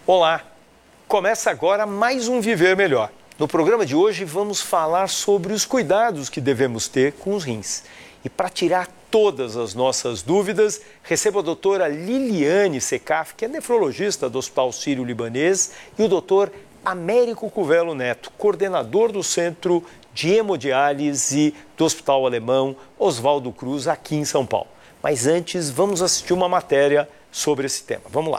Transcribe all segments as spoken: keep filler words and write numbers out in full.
Olá! Começa agora mais um Viver Melhor. No programa de hoje vamos falar sobre os cuidados que devemos ter com os rins. E para tirar todas as nossas dúvidas, recebo a doutora Liliane Secaf, que é nefrologista do Hospital Sírio-Libanês, e o doutor Américo Cuvelo Neto, coordenador do Centro de Hemodiálise do Hospital Alemão Oswaldo Cruz, aqui em São Paulo. Mas antes, vamos assistir uma matéria sobre esse tema. Vamos lá.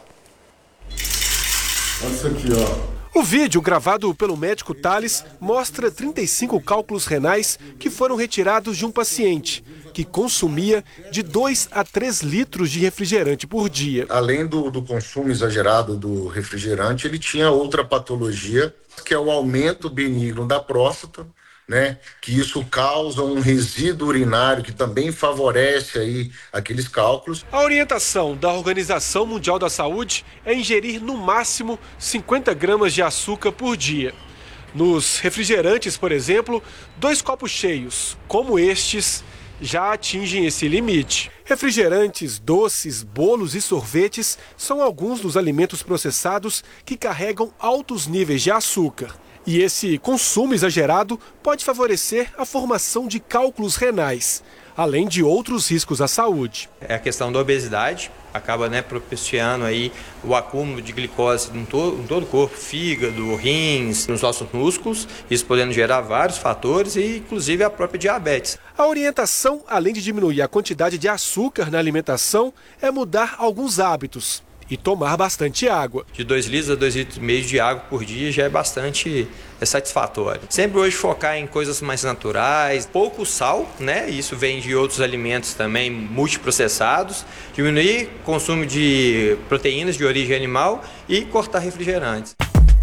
Olha isso aqui, ó. O vídeo gravado pelo médico Thales mostra trinta e cinco cálculos renais que foram retirados de um paciente que consumia de dois a três litros de refrigerante por dia. Além do, do consumo exagerado do refrigerante, ele tinha outra patologia, que é o aumento benigno da próstata, né? Que isso causa um resíduo urinário que também favorece aí aqueles cálculos. A orientação da Organização Mundial da Saúde é ingerir no máximo cinquenta gramas de açúcar por dia. Nos refrigerantes, por exemplo, dois copos cheios, como estes, já atingem esse limite. Refrigerantes, doces, bolos e sorvetes são alguns dos alimentos processados que carregam altos níveis de açúcar. E esse consumo exagerado pode favorecer a formação de cálculos renais, além de outros riscos à saúde. É a questão da obesidade, acaba né, propiciando aí o acúmulo de glicose em todo, em todo o corpo, fígado, rins, nos nossos músculos, isso podendo gerar vários fatores e inclusive a própria diabetes. A orientação, além de diminuir a quantidade de açúcar na alimentação, é mudar alguns hábitos e tomar bastante água. De dois litros a dois litros e meio de água por dia já é bastante é satisfatório. Sempre hoje focar em coisas mais naturais, pouco sal, né? Isso vem de outros alimentos também multiprocessados, diminuir o consumo de proteínas de origem animal e cortar refrigerantes.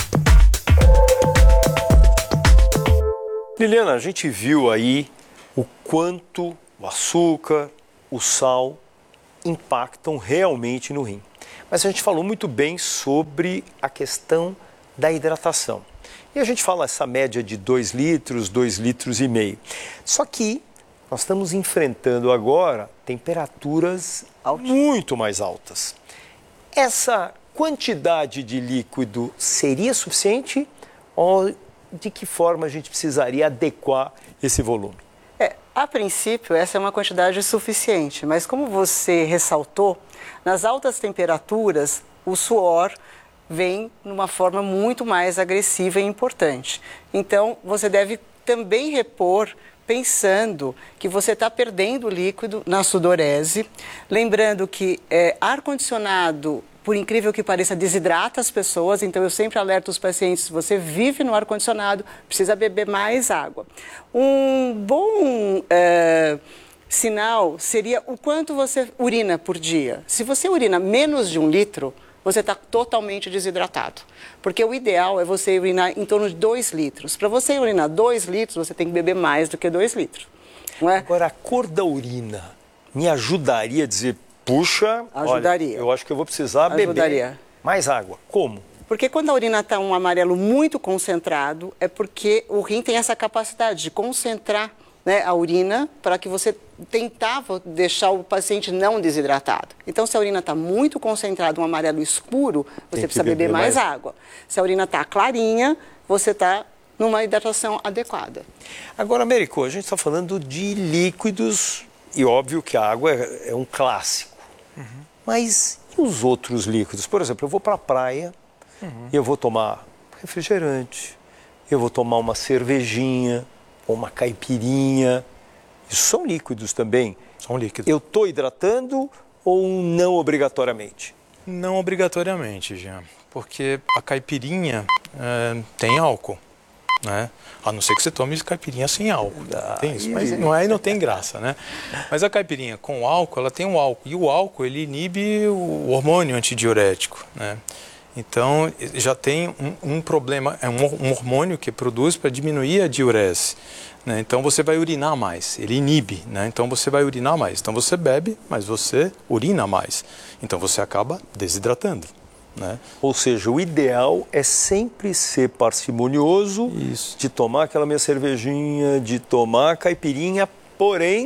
Liliana, a gente viu aí o quanto o açúcar, o sal impactam realmente no rim. Mas a gente falou muito bem sobre a questão da hidratação. E a gente fala essa média de dois litros, dois litros e meio. Só que nós estamos enfrentando agora temperaturas muito mais altas. Essa quantidade de líquido seria suficiente ou de que forma a gente precisaria adequar esse volume? É, a princípio, essa é uma quantidade suficiente, mas como você ressaltou, nas altas temperaturas, o suor vem numa forma muito mais agressiva e importante. Então, você deve também repor pensando que você está perdendo líquido na sudorese. Lembrando que é, ar-condicionado, por incrível que pareça, desidrata as pessoas. Então, eu sempre alerto os pacientes, se você vive no ar-condicionado, precisa beber mais água. Um bom... É, sinal seria o quanto você urina por dia. Se você urina menos de um litro, você está totalmente desidratado. Porque o ideal é você urinar em torno de dois litros. Para você urinar dois litros, você tem que beber mais do que dois litros. Não é? Agora, a cor da urina me ajudaria a dizer, puxa, ajudaria. Olha, eu acho que eu vou precisar ajudaria. beber mais água. Como? Porque quando a urina está um amarelo muito concentrado, é porque o rim tem essa capacidade de concentrar, né, a urina para que você tentava deixar o paciente não desidratado. Então, se a urina está muito concentrada, um amarelo escuro, você precisa beber, beber mais, mais água. Se a urina está clarinha, você está numa hidratação adequada. Agora, Américo, a gente está falando de líquidos e óbvio que a água é, é um clássico. Uhum. Mas e os outros líquidos? Por exemplo, eu vou para a praia uhum. e eu vou tomar refrigerante, eu vou tomar uma cervejinha, ou uma caipirinha, isso são líquidos também? São líquidos. Eu estou hidratando ou não obrigatoriamente? Não obrigatoriamente, Jean, porque a caipirinha é, tem álcool, né? A não ser que você tome caipirinha sem álcool, ah, tem isso, mas não, aí não tem graça, né? Mas a caipirinha com álcool, ela tem um álcool, e o álcool ele inibe o hormônio antidiurético, né? Então, já tem um, um problema, é um, um hormônio que produz para diminuir a diurese, né? Então, você vai urinar mais, ele inibe, né? Então, você vai urinar mais. Então, você bebe, mas você urina mais. Então, você acaba desidratando, né? Ou seja, o ideal é sempre ser parcimonioso, Isso. de tomar aquela minha cervejinha, de tomar a caipirinha, porém